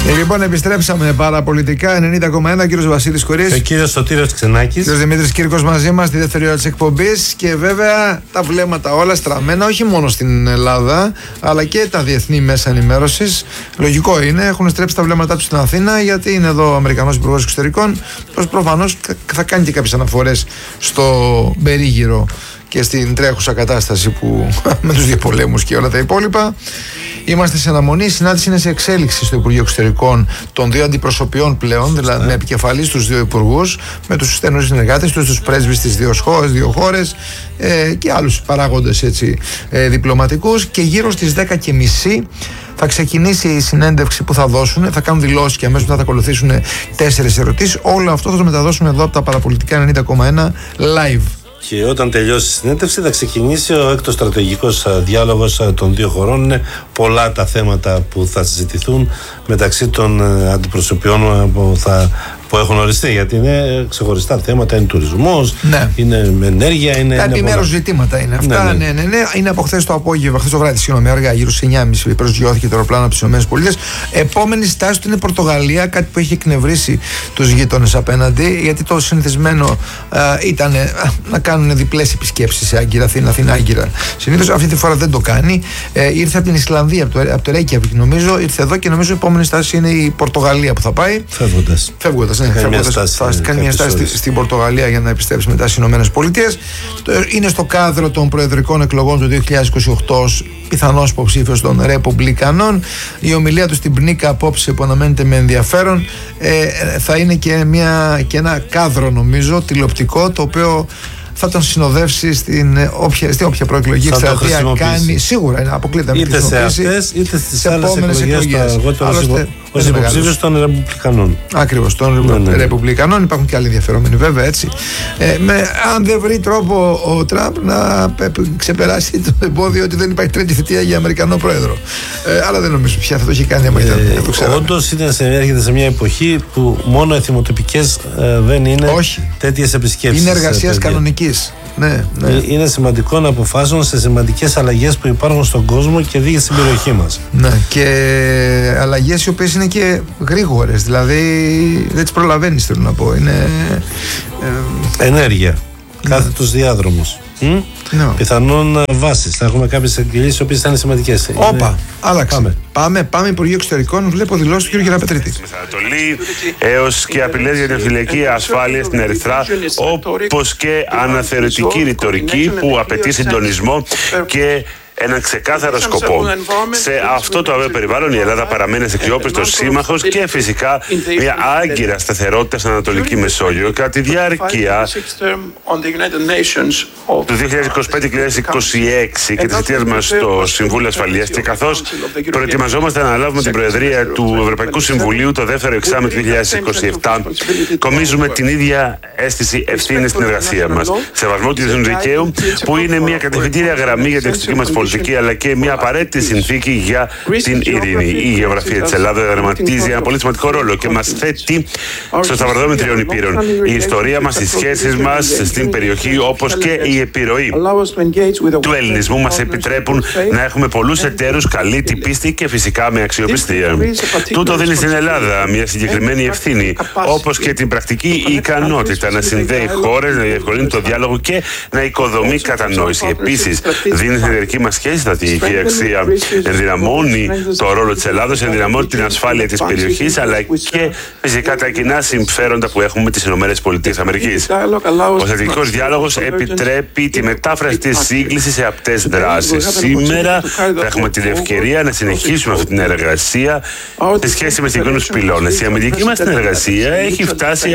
Λοιπόν, επιστρέψαμε παραπολιτικά 90,1. Κύριος Βασίλης Κορής. Ο κύριος Σωτήριος Ξενάκης. Κύριος Δημήτρης Κύρκος μαζί μας στη δεύτερη ώρα της εκπομπής. Και βέβαια τα βλέμματα όλα στραμμένα όχι μόνο στην Ελλάδα, αλλά και τα διεθνή μέσα ενημέρωσης. Λογικό είναι, έχουν στρέψει τα βλέμματά τους στην Αθήνα, γιατί είναι εδώ ο Αμερικανός Υπουργός Εξωτερικών. Προφανώς θα κάνει και κάποιες αναφορές στο περίγυρο και στην τρέχουσα κατάσταση που με τους δύο πολέμους και όλα τα υπόλοιπα. Είμαστε σε αναμονή. Η συνάντηση είναι σε εξέλιξη στο Υπουργείο Εξωτερικών των δύο αντιπροσωπιών πλέον, δηλαδή με επικεφαλής τους δύο υπουργούς, με τους στενούς συνεργάτες τους πρέσβεις στις δύο χώρες και άλλους παράγοντες διπλωματικούς. Και γύρω στις 10:30 θα ξεκινήσει η συνέντευξη που θα δώσουν, θα κάνουν δηλώσεις και αμέσως θα ακολουθήσουν 4 ερωτήσεις. Όλο αυτό θα το μεταδώσουμε εδώ από τα παραπολιτικά 90,1 live. Και όταν τελειώσει η συνέντευξη θα ξεκινήσει ο έκτος στρατηγικός διάλογος των δύο χωρών. Είναι πολλά τα που θα συζητηθούν μεταξύ των αντιπροσωπιών που έχουν οριστεί, γιατί είναι ξεχωριστά θέματα, είναι τουρισμός, είναι ενέργεια, είναι τα επιμέρους ζητήματα είναι αυτά. Ναι. Είναι από χθες το βράδυ, αργά, γύρω στις 9:30 προσγειώθηκε το αεροπλάνο από τις ΗΠΑ. Επόμενη στάση του είναι Πορτογαλία, κάτι που έχει εκνευρίσει τους γείτονες απέναντι, γιατί το συνηθισμένο ήταν να κάνουν διπλές επισκέψεις σε Άγκυρα, Αθήνα-Άγκυρα. Συνήθως αυτή τη φορά δεν το κάνει. Ήρθε από την Ισλανδία, από το Ρέικιαβικ νομίζω, ήρθε εδώ και νομίζω η επόμενη στάση είναι η Πορτογαλία που θα πάει. Φεύγοντας. Θα κάνει μια στάση στην Πορτογαλία για να επιστρέψει μετά στις Ηνωμένες Πολιτείες. Είναι στο κάδρο των προεδρικών εκλογών του 2028 ως πιθανός υποψήφιος των Ρεπουμπλικανών. Η ομιλία του στην Πνίκα απόψε που αναμένεται με ενδιαφέρον θα είναι και ένα κάδρο νομίζω τηλεοπτικό, το οποίο θα τον συνοδεύσει στην όποια προεκλογική εκστρατεία κάνει. Σίγουρα είναι αποκλείται είτε σε αυτές είτε στις άλλες εκλογές ως υποψήφιος των Ρεπουμπλικανών. Ακριβώς, των Ρεπουμπλικανών. Υπάρχουν και άλλοι ενδιαφερόμενοι βέβαια, έτσι. Αν δεν βρει τρόπο ο Τραμπ να ξεπεράσει το εμπόδιο ότι δεν υπάρχει τρίτη θητεία για Αμερικανό πρόεδρο. Αλλά δεν νομίζω πια θα το έχει κάνει. Όντως έρχεται σε μια εποχή που μόνο εθιμοτυπικές δεν είναι τέτοιες επισκέψεις. Είναι εργασίας κανονικής. Ναι. Είναι σημαντικό να αποφάσουν σε σημαντικές αλλαγές που υπάρχουν στον κόσμο και δίγες στην περιοχή μας. Ναι, και αλλαγές οι οποίες είναι και γρήγορες, δηλαδή δεν τις προλαβαίνεις, θέλω να πω. Είναι ενέργεια, κάθετος διάδρομος. Πιθανόν βάσεις. Θα έχουμε κάποιες εκκυλήσεις οι οποίες θα είναι σημαντικές. Όπα, άλλαξε. Πάμε Υπουργείο Εξωτερικών. Βλέπω δηλώσεις του κ. Γεραπετρίτη. Ανατολή έως και απειλές για την φυλακή ασφάλεια στην Ερυθρά, όπως και αναθεωρητική ρητορική που απαιτεί συντονισμό και έναν ξεκάθαρο σκοπό. Σε αυτό το αβέβαιο περιβάλλον η Ελλάδα παραμένει αξιόπιστος σύμμαχος και φυσικά μια άγκυρα σταθερότητα στην Ανατολική Μεσόγειο κατά τη διάρκεια του 2025-2026 και της θητείας μας στο Συμβούλιο Ασφαλείας, και καθώς προετοιμαζόμαστε να αναλάβουμε την Προεδρία του Ευρωπαϊκού Συμβουλίου το δεύτερο εξάμηνο του 2027, κομίζουμε την ίδια αίσθηση ευθύνης στην εργασία μας. Σεβασμό του διεθνούς δικαίου, που είναι μια κατευθυντήρια γραμμή για την εξωτερική μας πολιτική, αλλά και μια απαραίτητη συνθήκη για την ειρήνη. Η γεωγραφία της Ελλάδας δραματίζει ένα πολύ σημαντικό ρόλο και μας θέτει στο σταυροδρόμι τριών υπήρων. Η ιστορία μας, οι σχέσεις μας στην περιοχή, όπως και η επιρροή του ελληνισμού μας επιτρέπουν να έχουμε πολλούς εταίρους καλή την πίστη και φυσικά με αξιοπιστία. Τούτο δίνει στην Ελλάδα μια συγκεκριμένη ευθύνη, όπως και την πρακτική ικανότητα να συνδέει χώρες, να διευκολύνει το διάλογο και να οικοδομεί κατανόηση. Επίσης, δίνει στην εταιρική μας σχέση στρατηγική αξία. Ενδυναμώνει το ρόλο της Ελλάδος, ενδυναμώνει την ασφάλεια της περιοχής, αλλά και φυσικά τα κοινά συμφέροντα που έχουμε με τις ΗΠΑ. Ο στρατηγικός διάλογος επιτρέπει τη μετάφραση της σύγκλησης σε απτές δράσεις. Σήμερα θα έχουμε την ευκαιρία να συνεχίσουμε αυτή την εργασία σε σχέση με συγκεκριμένους πυλώνες. Η αμυντική μας συνεργασία έχει φτάσει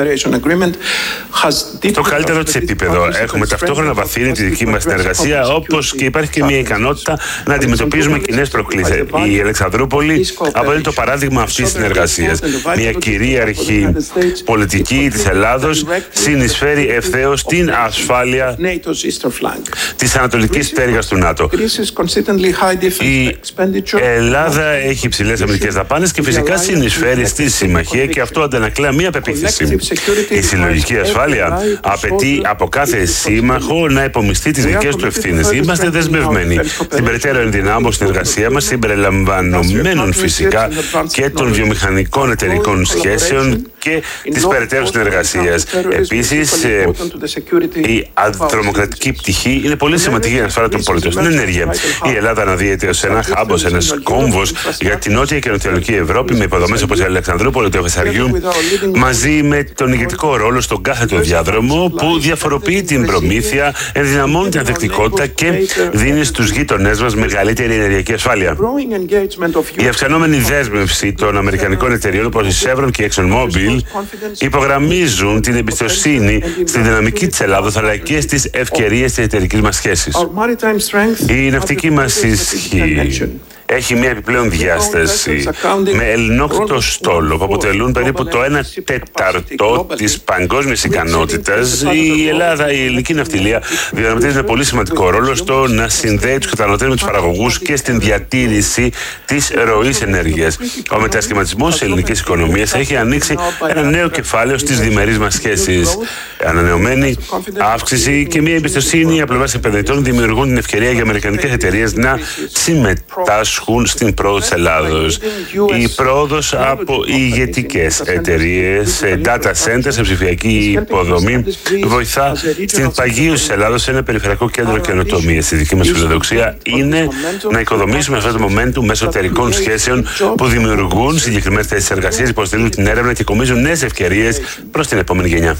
στο καλύτερο της επίπεδο. Έχουμε ταυτόχρονα βαθύνει τη δική μας συνεργασία, όπως και υπάρχει και μια ικανότητα να αντιμετωπίζουμε κοινές προκλήσεις. Η Αλεξανδρούπολη αποτελεί το παράδειγμα αυτής της συνεργασίας. Μια κυρίαρχη πολιτική της Ελλάδος συνεισφέρει ευθέως στην ασφάλεια της ανατολικής πτέρυγας του ΝΑΤΟ. Η Ελλάδα έχει υψηλές αμυντικές δαπάνες και φυσικά συνεισφέρει στη συμμαχία, και αυτό αντανακλά μια πεποίθηση. Η συλλογική ασφάλεια απαιτεί από κάθε σύμμαχο να υπομειστεί τις δικές του ευθύνες. Είμαστε δεσμευμένοι δεδομένη. Στην περαιτέρω ενδυνάμωση συνεργασία μας, συμπεριλαμβανομένων φυσικά και των βιομηχανικών εταιρικών σχέσεων και της περαιτέρω συνεργασίας. Επίσης, η αντιτρομοκρατική πτυχή είναι πολύ σημαντική για την ασφάλεια των πολιτών. Στην ενέργεια, η Ελλάδα αναδύεται ως ένα χάμπος, ένας κόμβος για την νότια και νοτιοανατολική Ευρώπη με υποδομές όπως η Αλεξανδρούπολη του Βεσσαριού, μαζί με τον ηγετικό ρόλο στον κάθετο διάδρομο που διαφοροποιεί την προμήθεια, ενδυναμώνει την ανθεκτικότητα και δίνει στους γείτονές μας μεγαλύτερη ενεργειακή ασφάλεια. Η αυξανόμενη δέσμευση των αμερικανικών εταιριών όπως η Chevron και η ExxonMobil υπογραμμίζουν την εμπιστοσύνη στη δυναμική της Ελλάδος αλλά και στις ευκαιρίες της εταιρικής μας σχέσης. Η ναυτική μας ισχύ έχει μια επιπλέον διάσταση με ελληνόκτητο στόλο που αποτελούν περίπου το 1/4 της παγκόσμιας ικανότητας. Η Ελλάδα, η ελληνική ναυτιλία διαδραματίζει ένα πολύ σημαντικό ρόλο στο να συνδέει τους καταναλωτές με τους παραγωγούς και στην διατήρηση της ροής ενέργειας. Ο μετασχηματισμός της ελληνικής οικονομίας έχει ανοίξει ένα νέο κεφάλαιο στις διμερείς μας σχέσεις. Ανανεωμένη αύξηση και μια εμπιστοσύνη από πλευράς επενδυτών δημιουργούν την ευκαιρία για αμερικανικές εταιρείες να συμμετάσχουν στην πρόοδο της Ελλάδος. Η πρόοδος από ηγετικές εταιρείες, data centers, σε ψηφιακή υποδομή βοηθά στην παγίωση της Ελλάδος σε ένα περιφερειακό κέντρο καινοτομίας. Η δική μας φιλοδοξία είναι να οικοδομήσουμε αυτό το momentum μέσω εταιρικών σχέσεων που δημιουργούν συγκεκριμένες θέσεις εργασίας, υποστηρίζουν την έρευνα και κομίζουν νέες ευκαιρίες προς την επόμενη γενιά.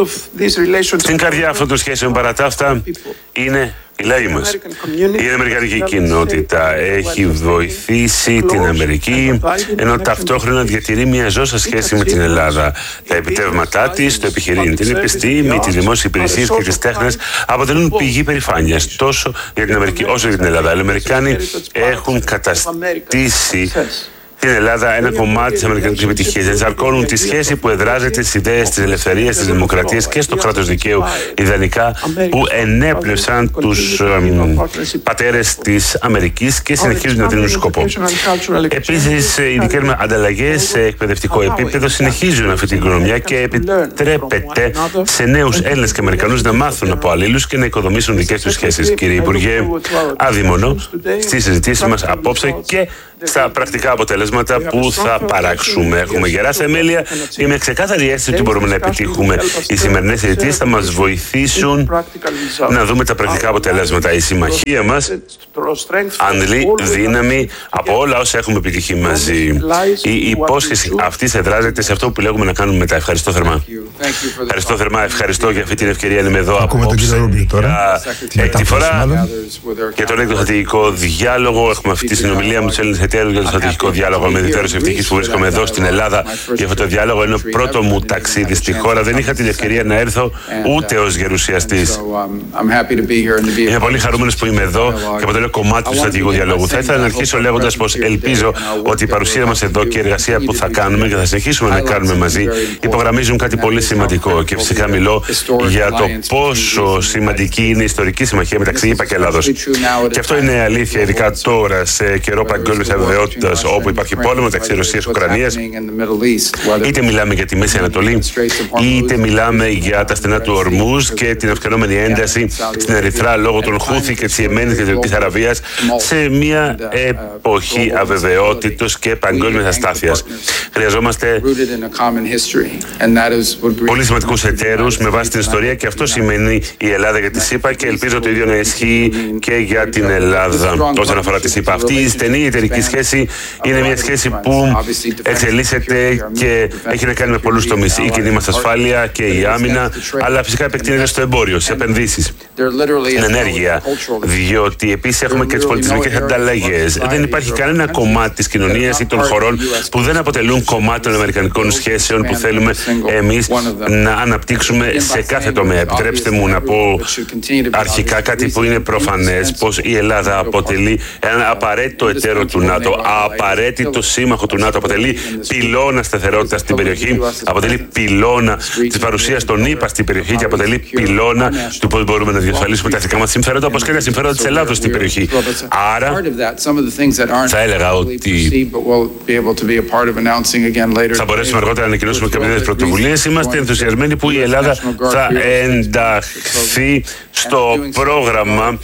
Στην καρδιά αυτών των σχέσεων παρά τα αυτά είναι οι λαοί μας. Η αμερικανική κοινότητα έχει βοηθήσει την Αμερική, ενώ ταυτόχρονα διατηρεί μια ζώσα σχέση με την Ελλάδα. Τα επιτεύγματά της, το επιχειρήν, την επιστήμη, τις δημόσιες υπηρεσίες και τις τέχνες αποτελούν πηγή περηφάνειας τόσο για την Αμερική όσο για την Ελλάδα. Οι Αμερικάνοι έχουν καταστήσει την Ελλάδα ένα κομμάτι της αμερικανικής επιτυχίας. Ενσαρκώνουν τη σχέση που εδράζεται στις ιδέες της ελευθερίας, της δημοκρατίας και στο κράτος δικαίου, ιδανικά που ενέπνευσαν τους πατέρες της Αμερικής και συνεχίζουν να δίνουν σκοπό. Επίσης, οι δικές μας ανταλλαγές σε εκπαιδευτικό επίπεδο συνεχίζουν αυτή την οικονομία και επιτρέπεται σε νέους Έλληνες και Αμερικανούς να μάθουν από αλλήλους και να οικοδομήσουν δικές τους σχέσεις. Κύριε Υπουργέ, αδειμονώ στις συζητήσεις μας απόψε και στα πρακτικά αποτελέσματα που θα παράξουμε. Έχουμε γερά θεμέλια και με ξεκάθαρη αίσθηση ότι μπορούμε να επιτύχουμε. Οι σημερινές συζητήσεις θα μας βοηθήσουν να δούμε τα πρακτικά αποτελέσματα. Η συμμαχία μας αντλεί δύναμη από όλα όσα έχουμε επιτυχεί μαζί. Η υπόσχεση αυτή εδράζεται σε αυτό που λέγουμε να κάνουμε μετά. Ευχαριστώ θερμά. Ευχαριστώ θερμά. Ευχαριστώ για αυτή την ευκαιρία να είμαι εδώ απόψε για έκτη φορά για τον έκτο στρατηγικό διάλογο. Έχουμε αυτή τη συνομιλία με τους Έλληνες εταίρους για το στρατηγικό διάλογο. Είμαι ιδιαίτερος ευτυχής που βρίσκομαι εδώ στην Ελλάδα για αυτό το διάλογο. Είναι το πρώτο μου ταξίδι στη χώρα. Δεν είχα την ευκαιρία να έρθω ούτε ως γερουσιαστής. Είμαι πολύ χαρούμενος που είμαι εδώ και αποτελώ κομμάτι του στρατηγικού διαλόγου. Θα ήθελα να αρχίσω λέγοντας πως ελπίζω ότι η παρουσία μας εδώ και η εργασία που θα κάνουμε και θα συνεχίσουμε να κάνουμε μαζί υπογραμμίζουν κάτι πολύ σημαντικό. Και φυσικά μιλώ για το πόσο σημαντική είναι η ιστορική συμμαχία μεταξύ ΗΠΑ και Ελλάδος. Και αυτό είναι αλήθεια, ειδικά τώρα σε καιρό παγκόσμιας αβεβαιότητας, όπου υπάρχει πόλεμο μεταξύ Ρωσίας και Ουκρανίας. Είτε μιλάμε για τη Μέση Ανατολή, είτε μιλάμε για τα στενά του Ορμούζ και την αυξανόμενη ένταση στην Ερυθρά λόγω των Χούθη και της Ιεμένης και της Δυτικής Αραβίας, σε μια εποχή αβεβαιότητος και παγκόσμιας αστάθειας. Χρειαζόμαστε πολύ σημαντικούς εταίρους με βάση την ιστορία και αυτό σημαίνει η Ελλάδα για τη ΣΥΠΑ και ελπίζω το ίδιο να ισχύει και για την Ελλάδα όσον αφορά τη ΣΥΠΑ. Αυτή η στενή εταιρική σχέση είναι μια σχέση που εξελίσσεται και έχει να κάνει με πολλούς τομείς. Η κοινή μας ασφάλεια και η άμυνα, αλλά φυσικά επεκτείνεται στο εμπόριο, στις επενδύσεις, στην ενέργεια, διότι επίσης έχουμε και τις πολιτισμικές ανταλλαγές. Δεν υπάρχει κανένα κομμάτι της κοινωνίας ή των χωρών που δεν αποτελούν κομμάτι των αμερικανικών σχέσεων που θέλουμε εμείς να αναπτύξουμε σε κάθε τομέα. Επιτρέψτε μου να πω αρχικά κάτι που είναι προφανές, πως η Ελλάδα αποτελεί ένα απαραίτητο εταίρο του ΝΑΤΟ. ΝΑΤΟ, απαραίτητο σύμμαχο του ΝΑΤΟ, αποτελεί πυλώνα σταθερότητας στην περιοχή, αποτελεί πυλώνα της παρουσίας των ΗΠΑ στην περιοχή και αποτελεί πυλώνα του πώς μπορούμε να διασφαλίσουμε τα εθνικά μας συμφέροντα, όπως και τα συμφέροντα της Ελλάδος στην περιοχή. Άρα, θα έλεγα ότι θα μπορέσουμε αργότερα να ανακοινώσουμε και νέες πρωτοβουλίες. Είμαστε ενθουσιασμένοι που η Ελλάδα θα ενταχθεί στο πρόγραμμα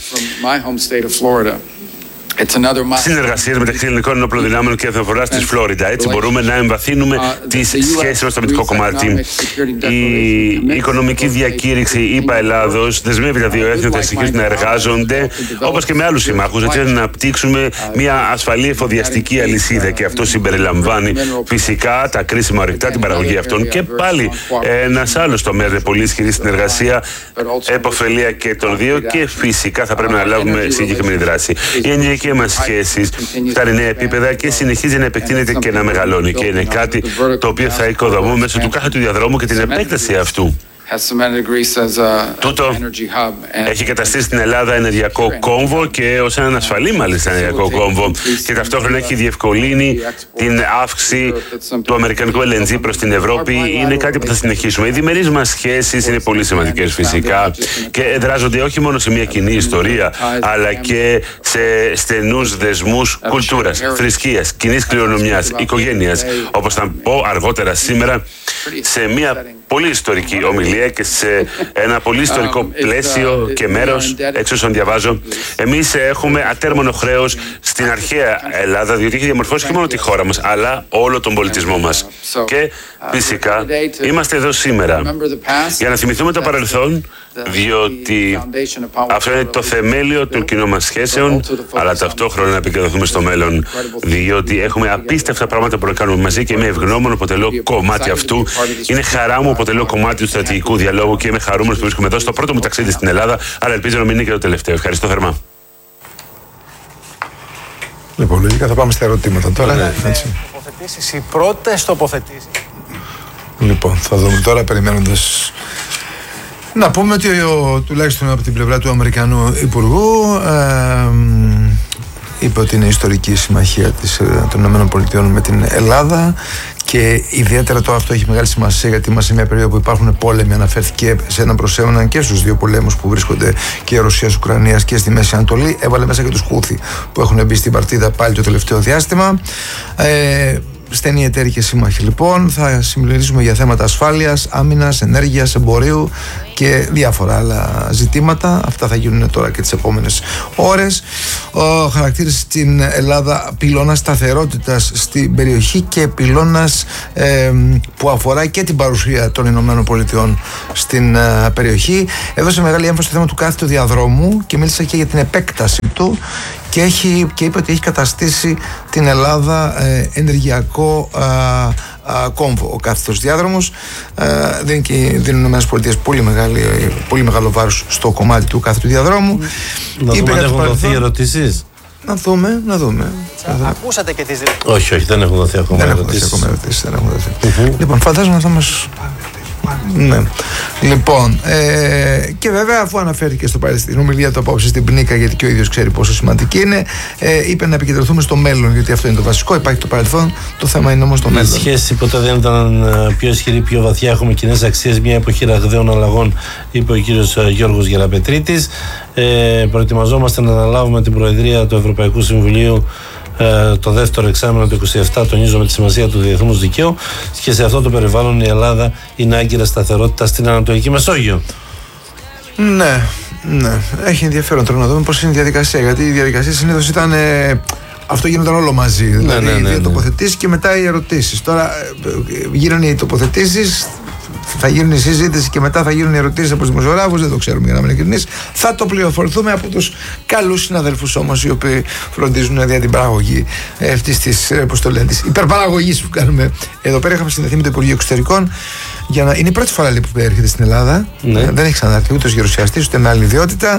συνεργασίες μεταξύ ελληνικών ενόπλων δυνάμεων και εθνοφοράς της Φλόριντα. Έτσι μπορούμε να εμβαθύνουμε τις σχέσεις μας στο αμυντικό κομμάτι. Η οικονομική διακήρυξη ΗΠΑ-Ελλάδος δεσμεύει τα δύο έθνη να συνεχίσουν να εργάζονται, όπως και με άλλους συμμάχους, έτσι να αναπτύξουμε μια ασφαλή εφοδιαστική αλυσίδα. Και αυτό συμπεριλαμβάνει φυσικά τα κρίσιμα ορυκτά, την παραγωγή αυτών και πάλι ένας άλλος τομέας με πολύ ισχυρή συνεργασία, επωφελία και των δύο, και φυσικά θα πρέπει να λάβουμε συγκεκριμένη δράση. Η μας σχέσεις φτάνει νέα επίπεδα και συνεχίζει να επεκτείνεται και να μεγαλώνει, και είναι κάτι το οποίο θα οικοδομούμε μέσω του κάθε του διαδρόμου και την επέκταση αυτού. Τούτο έχει καταστήσει την Ελλάδα ενεργειακό κόμβο και ως έναν ασφαλή μάλιστα ενεργειακό κόμβο, και ταυτόχρονα έχει διευκολύνει την αύξηση του αμερικανικού LNG προς την Ευρώπη. Είναι κάτι που θα συνεχίσουμε. Οι διμερείς μας σχέσεις είναι πολύ σημαντικές φυσικά και εδράζονται όχι μόνο σε μια κοινή ιστορία, αλλά και σε στενούς δεσμούς κουλτούρας, θρησκείας, κοινής κληρονομιάς, οικογένειας, όπως θα πω αργότερα σήμερα σε μια πολύ ιστορική ομιλία και σε ένα πολύ ιστορικό πλαίσιο και μέρος, έτσι όσον διαβάζω. Εμείς έχουμε ατέρμονο χρέος στην αρχαία Ελλάδα, διότι έχει διαμορφώσει και μόνο τη χώρα μας, αλλά όλο τον πολιτισμό μας. Και φυσικά είμαστε εδώ σήμερα για να θυμηθούμε το παρελθόν, διότι αυτό είναι το θεμέλιο των κοινών μας σχέσεων, αλλά ταυτόχρονα να επικεντρωθούμε στο μέλλον, διότι έχουμε απίστευτα πράγματα που να κάνουμε μαζί και είμαι ευγνώμων που αποτελώ κομμάτι αυτού. Είναι χαρά μου που αποτελώ κομμάτι του στρατηγικού διαλόγου και είμαι χαρούμενος που βρίσκομαι εδώ στο πρώτο μου ταξίδι στην Ελλάδα, αλλά ελπίζω να μην είναι και το τελευταίο. Ευχαριστώ θερμά. Λοιπόν, λογικά θα πάμε στα ερωτήματα τώρα. Οι πρώτες τοποθετήσεις. Λοιπόν, θα δούμε τώρα, περιμένοντας. Να πούμε ότι τουλάχιστον από την πλευρά του Αμερικανού Υπουργού είπε ότι είναι ιστορική η συμμαχία των ΗΠΑ με την Ελλάδα, και ιδιαίτερα το αυτό έχει μεγάλη σημασία γιατί είμαστε σε μια περίοδο που υπάρχουν πόλεμοι. Αναφέρθηκε σε έναν προς έναν και στους δύο πολέμους που βρίσκονται, και Ρωσίας-Ουκρανίας και στη Μέση Ανατολή. Έβαλε μέσα και τους Χούθη που έχουν μπει στην παρτίδα πάλι το τελευταίο διάστημα. Στενοί εταίροι και σύμμαχοι λοιπόν. Θα συμμιλήσουμε για θέματα ασφάλειας, άμυνας, ενέργειας, εμπορίου και διάφορα άλλα ζητήματα. Αυτά θα γίνουν τώρα και τις επόμενες ώρες. Χαρακτήρισε την Ελλάδα πυλώνας σταθερότητας στην περιοχή και πυλώνας που αφορά και την παρουσία των Ηνωμένων Πολιτειών στην περιοχή. Έδωσε μεγάλη έμφαση στο θέμα του κάθετου διαδρόμου και μίλησε και για την επέκταση του. Και είπε ότι έχει καταστήσει την Ελλάδα ενεργειακό κόμβο ο κάθετος διάδρομος. Δίνουν οι Ηνωμένες Πολιτείες πολύ μεγάλο βάρος στο κομμάτι του κάθετου διαδρόμου. Να δούμε αν έχουν δοθεί ερωτήσεις. Να δούμε. Ακούσατε και τις Όχι, δεν έχουν δοθεί ακόμα ερωτήσεις. Λοιπόν, φαντάζομαι θα μας... Ναι. Λοιπόν, και βέβαια, αφού αναφέρθηκε στην ομιλία του απόψε στην Πνίκα, γιατί και ο ίδιος ξέρει πόσο σημαντική είναι, είπε να επικεντρωθούμε στο μέλλον, γιατί αυτό είναι το βασικό. Υπάρχει το παρελθόν, το θέμα είναι όμως το μέλλον. Η σχέση ποτέ δεν ήταν πιο ισχυρή, πιο βαθιά. Έχουμε κοινές αξίες, μια εποχή ραγδαίων αλλαγών, είπε ο κύριος Γιώργος Γεραπετρίτης. Προετοιμαζόμαστε να αναλάβουμε την Προεδρία του Ευρωπαϊκού Συμβουλίου το δεύτερο εξάμηνο του 27. Τονίζουμε τη σημασία του διεθνούς δικαίου και σε αυτό το περιβάλλον η Ελλάδα είναι άγκυρα σταθερότητα στην Ανατολική Μεσόγειο. Ναι. Έχει ενδιαφέρον τώρα να δούμε πώς είναι η διαδικασία, γιατί η διαδικασία συνήθως ήταν αυτό γίνονταν όλο μαζί. Δηλαδή οι δύο τοποθετήσεις και μετά οι ερωτήσεις. Τώρα γίνανε οι τοποθετήσεις, θα γίνουν η συζήτηση και μετά θα γίνουν οι ερωτήσεις από τους δημοσιογράφους. Δεν το ξέρουμε, για να είμαι ειλικρινής. Θα το πληροφορηθούμε από τους καλούς συναδέλφους όμως, οι οποίοι φροντίζουν για την παραγωγή αυτής της, πώς το λένε, της υπερπαραγωγής που κάνουμε εδώ πέρα. Είχαμε συνδεθεί με το Υπουργείο Εξωτερικών. Είναι η πρώτη φορά που έρχεται στην Ελλάδα. Δεν έχει ξανάρθει ούτε ως γερουσιαστής ούτε με άλλη ιδιότητα.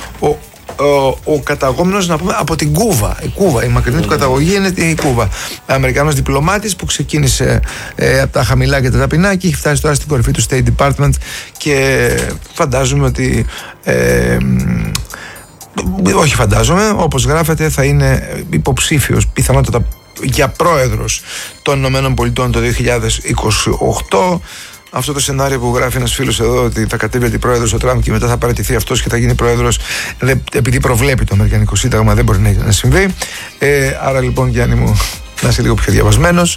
Ο καταγόμενος, να πούμε, από την Κούβα. Η μακρινή του καταγωγή είναι η Κούβα. Αμερικανός διπλωμάτης που ξεκίνησε από τα χαμηλά και τα ταπεινά και έχει φτάσει τώρα στην κορυφή του State Department, και φαντάζομαι ότι όχι φαντάζομαι, όπως γράφεται θα είναι υποψήφιος πιθανότατα για πρόεδρος των Ηνωμένων Πολιτών το 2028. Αυτό το σενάριο που γράφει ένας φίλος εδώ, ότι θα κατέβει αντιπρόεδρος ο Τραμπ και μετά θα παραιτηθεί αυτός και θα γίνει πρόεδρος, επειδή προβλέπει το Αμερικανικό Σύνταγμα, δεν μπορεί να συμβεί. Άρα λοιπόν, Γιάννη μου, να είσαι λίγο πιο διαβασμένος.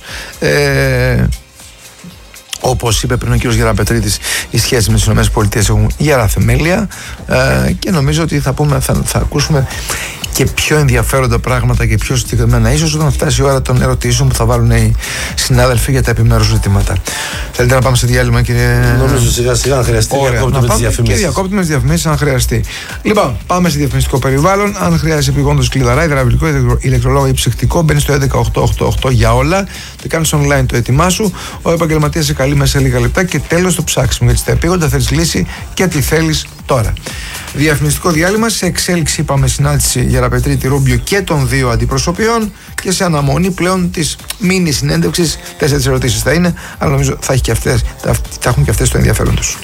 Όπως είπε πριν ο κύριος Γεραπετρίτης, οι σχέσεις με τις ΗΠΑ έχουν γερά θεμέλια και νομίζω ότι θα ακούσουμε και πιο ενδιαφέροντα πράγματα και πιο συγκεκριμένα, ίσως όταν φτάσει η ώρα των ερωτήσεων που θα βάλουν οι συνάδελφοι για τα επιμέρους ζητήματα. Θέλετε να πάμε σε διάλειμμα, κύριε? Νομίζω σιγά σιγά να χρειαστεί. Διακόπτουμε με τις διαφημίσεις. Και διακόπτουμε τις διαφημίσεις αν χρειαστεί. Λοιπόν, πάμε σε διαφημιστικό περιβάλλον. Αν χρειάζεται επιγόντως κλειδαρά, υδραυλικό, ηλεκτρολόγο ή ψυχτικό, μπαίνει στο 11888 για όλα. Το κάνεις online το έτοιμά σου. Ο επαγγελματίας σε καλεί μέσα σε λίγα λεπτά και τέλος το ψάξιμο. Γιατί στα επίγοντα θέλεις λύση και τι θέλεις τώρα. Διαφημιστικό διάλειμμα. Σε εξέλιξη, είπαμε, συνάντηση Γεραπετρίτη, Ρούμπιο και των δύο αντιπροσωπιών και σε αναμονή πλέον της μίνι συνέντευξης. 4 ερωτήσεις θα είναι, αλλά νομίζω θα έχουν και αυτές το ενδιαφέρον τους.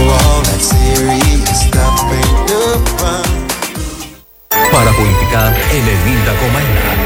Παραπολιτικά 90,1.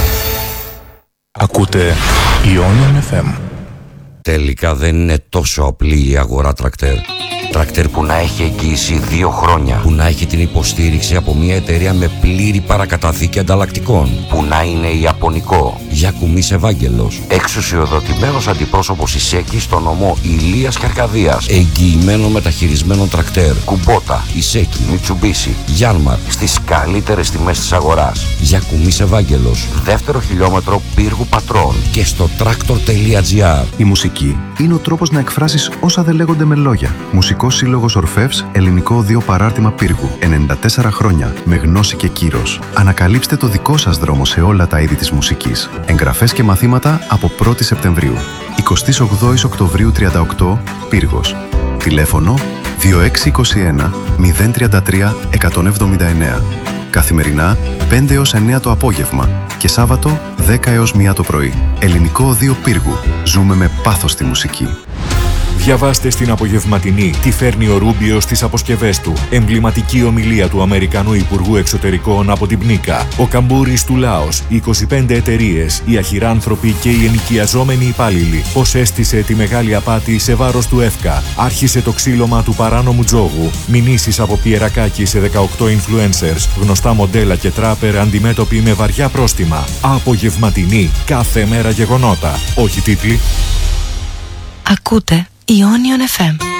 Ακούτε Ionian FM. Τελικά δεν είναι τόσο απλή η αγορά τρακτέρ. Τρακτέρ που να έχει εγγύηση 2 χρόνια, που να έχει την υποστήριξη από μια εταιρεία με πλήρη παρακαταθήκη ανταλλακτικών, που να είναι ιαπωνικό. Γιακουμής Ευάγγελος, εξουσιοδοτημένος αντιπρόσωπος Ισέκη στο νομό Ηλίας και Αρκαδίας, εγγυημένο μεταχειρισμένο τρακτέρ. Κουμπότα, Ισέκη, Μιτσουμπίσι, Γιάνμαρ, στις καλύτερες τιμές της αγοράς. Γιακουμής Ευάγγελος, 2ο χιλιόμετρο Πύργου Πατρών και στο tractor.gr. Η μουσική είναι ο τρόπος να εκφράσεις όσα δεν λέγονται με λόγια. Μουσικός Σύλλογος Ορφεύς, ελληνικό οδείο παράρτημα Πύργου. 94 χρόνια, με γνώση και κύρος. Ανακαλύψτε το δικό σας δρόμο σε όλα τα είδη της μουσικής. Εγγραφές και μαθήματα από 1η Σεπτεμβρίου. 28 Οκτωβρίου 38, Πύργος. Τηλέφωνο 2621 033 179. Καθημερινά 5 έως 9 το απόγευμα και Σάββατο 10 έως 1 το πρωί. Ελληνικό οδείο Πύργου. Ζούμε με πάθος τη μουσική. Διαβάστε στην απογευματινή τι φέρνει ο Ρούμπιο στις αποσκευές του. Εμβληματική ομιλία του Αμερικανού Υπουργού Εξωτερικών από την Πνίκα. Ο καμπούρης του Λάος, 25 εταιρείες, οι αχυράνθρωποι και οι ενοικιαζόμενοι υπάλληλοι. Πώς έστησε τη μεγάλη απάτη σε βάρος του ΕΦΚΑ. Άρχισε το ξύλωμα του παράνομου τζόγου. Μηνύσεις από Πιερακάκη σε 18 influencers. Γνωστά μοντέλα και τράπερ αντιμέτωποι με βαριά πρόστιμα. Απογευματινή. Κάθε μέρα γεγονότα. Όχι τίτλοι. Ακούτε Ionian FM.